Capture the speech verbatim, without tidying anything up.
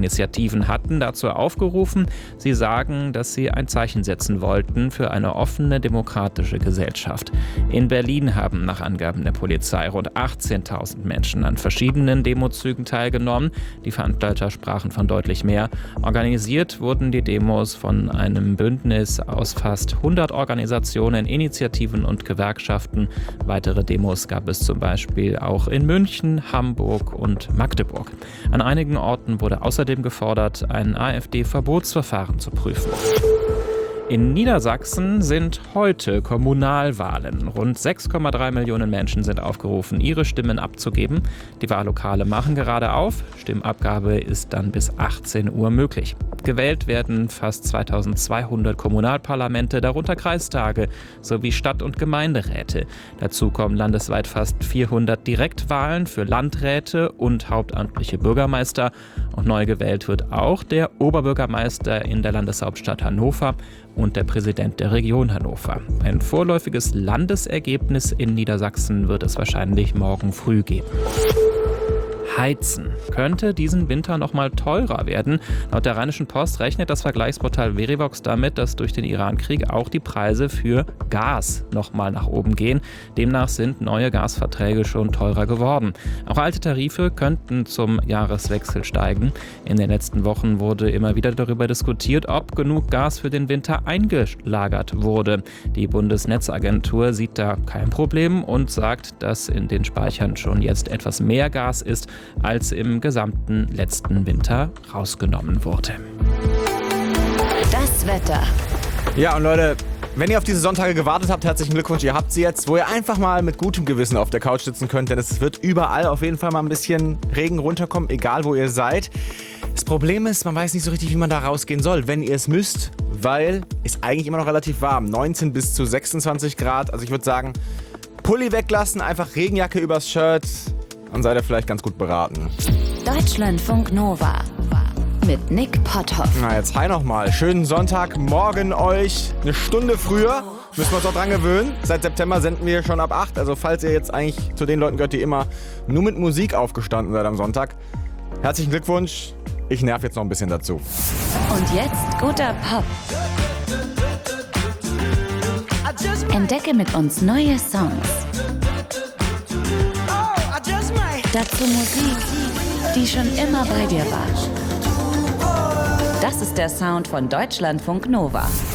Initiativen hatten dazu aufgerufen. Sie sagen, dass sie ein Zeichen setzen wollten für eine offene, demokratische Gesellschaft. In Berlin haben nach Angaben der Polizei rund achtzehntausend Menschen an verschiedenen Demozügen teilgenommen. Die Veranstalter sprachen von deutlich mehr. Organisiert wurden die Demos von einem Bündnis aus fast hundert Organisationen, Initiativen und Gewerkschaften. Weitere Demos gab es zum Beispiel auch in München, Hamburg und Magdeburg. An einigen Orten wurde außerdem gefordert, ein AfD-Verbotsverfahren zu prüfen. In Niedersachsen sind heute Kommunalwahlen. Rund sechs Komma drei Millionen Menschen sind aufgerufen, ihre Stimmen abzugeben. Die Wahllokale machen gerade auf. Stimmabgabe ist dann bis achtzehn Uhr möglich. Gewählt werden fast zweitausendzweihundert Kommunalparlamente, darunter Kreistage sowie Stadt- und Gemeinderäte. Dazu kommen landesweit fast vierhundert Direktwahlen für Landräte und hauptamtliche Bürgermeister. Und neu gewählt wird auch der Oberbürgermeister in der Landeshauptstadt Hannover und der Präsident der Region Hannover. Ein vorläufiges Landesergebnis in Niedersachsen wird es wahrscheinlich morgen früh geben. Heizen könnte diesen Winter noch mal teurer werden. Laut der Rheinischen Post rechnet das Vergleichsportal Verivox damit, dass durch den Irankrieg auch die Preise für Gas noch mal nach oben gehen. Demnach sind neue Gasverträge schon teurer geworden. Auch alte Tarife könnten zum Jahreswechsel steigen. In den letzten Wochen wurde immer wieder darüber diskutiert, ob genug Gas für den Winter eingelagert wurde. Die Bundesnetzagentur sieht da kein Problem und sagt, dass in den Speichern schon jetzt etwas mehr Gas ist, als im gesamten letzten Winter rausgenommen wurde. Das Wetter. Ja, und Leute, wenn ihr auf diese Sonntage gewartet habt, herzlichen Glückwunsch, ihr habt sie jetzt, wo ihr einfach mal mit gutem Gewissen auf der Couch sitzen könnt, denn es wird überall auf jeden Fall mal ein bisschen Regen runterkommen, egal wo ihr seid. Das Problem ist, man weiß nicht so richtig, wie man da rausgehen soll, wenn ihr es müsst, weil es eigentlich immer noch relativ warm, neunzehn bis zu sechsundzwanzig Grad, also ich würde sagen, Pulli weglassen, einfach Regenjacke übers Shirt, dann seid ihr vielleicht ganz gut beraten. Deutschlandfunk Nova mit Nick Potthoff. Na, jetzt hi nochmal. Schönen Sonntagmorgen euch. Eine Stunde früher. Müssen wir uns auch dran gewöhnen. Seit September senden wir schon ab acht. Also falls ihr jetzt eigentlich zu den Leuten gehört, die immer nur mit Musik aufgestanden seid am Sonntag. Herzlichen Glückwunsch. Ich nerv jetzt noch ein bisschen dazu. Und jetzt guter Pop. Entdecke mit uns neue Songs. Dazu Musik, die schon immer bei dir war. Das ist der Sound von Deutschlandfunk Nova.